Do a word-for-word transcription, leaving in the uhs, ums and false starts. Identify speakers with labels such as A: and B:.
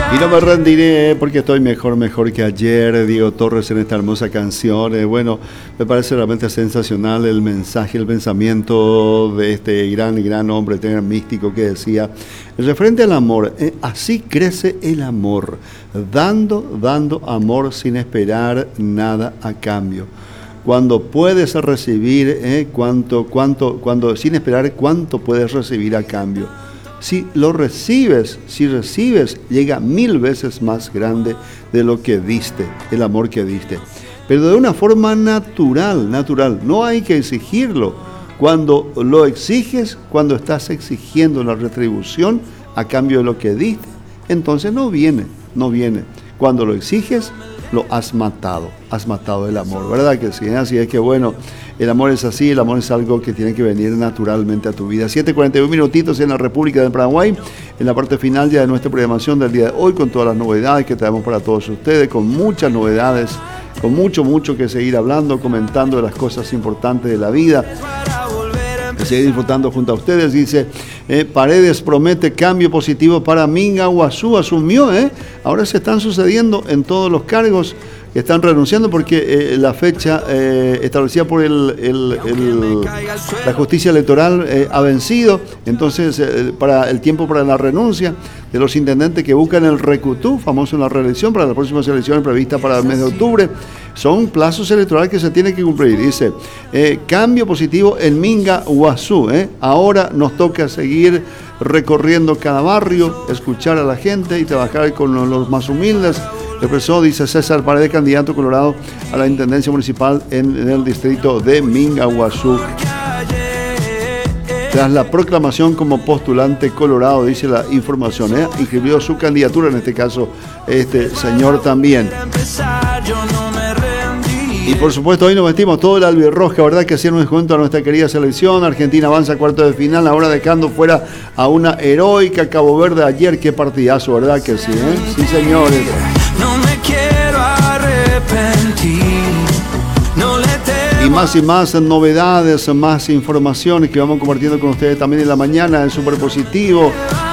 A: Y no me rendiré porque estoy mejor, mejor que ayer. Diego Torres en esta hermosa canción. Eh, bueno, me parece realmente sensacional el mensaje, el pensamiento de este gran, gran hombre tan místico que decía, el referente al amor, eh, así crece el amor, dando, dando amor sin esperar nada a cambio. Cuando puedes recibir, eh, cuánto, cuánto, cuando sin esperar cuánto puedes recibir a cambio. Si lo recibes, si recibes, llega mil veces más grande de lo que diste, el amor que diste. Pero de una forma natural, natural, no hay que exigirlo. Cuando lo exiges, cuando estás exigiendo la retribución a cambio de lo que diste, entonces no viene, no viene. Cuando lo exiges, lo has matado, has matado el amor, ¿verdad que sí? Así es que bueno, el amor es así, el amor es algo que tiene que venir naturalmente a tu vida. siete cuarenta y uno minutitos en la República de Paraguay, en la parte final ya de nuestra programación del día de hoy, con todas las novedades que traemos para todos ustedes, con muchas novedades, con mucho, mucho que seguir hablando, comentando de las cosas importantes de la vida. De seguir disfrutando junto a ustedes, dice eh, Paredes promete cambio positivo para Minga Guazú, asumió, eh, ahora se están sucediendo en todos los cargos que están renunciando porque eh, la fecha eh, establecida por el, el, el, la justicia electoral eh, ha vencido, entonces eh, para el tiempo para la renuncia de los intendentes que buscan el recutú, famoso en la reelección para las próximas elecciones previstas para el mes de octubre, son plazos electorales que se tienen que cumplir. Dice, eh, cambio positivo en Minga Guazú, eh. ahora nos toca seguir recorriendo cada barrio, escuchar a la gente y trabajar con los, los más humildes. Expresó, dice César Paredes, candidato colorado a la intendencia municipal en, en el distrito de Minga Guazú. Tras la proclamación como postulante colorado, dice la información, ¿eh? inscribió su candidatura, en este caso este señor también. Y por supuesto hoy nos metimos todo el albirroja, ¿verdad? Que hacían un descuento a nuestra querida selección. Argentina avanza a cuartos de final, ahora dejando fuera a una heroica Cabo Verde ayer. Qué partidazo, ¿verdad? Que sí, ¿eh? Sí, señores.
B: No me quiero arrepentir. No le temo.
A: Y más y más novedades, más informaciones que vamos compartiendo con ustedes también en la mañana en Super Positivo.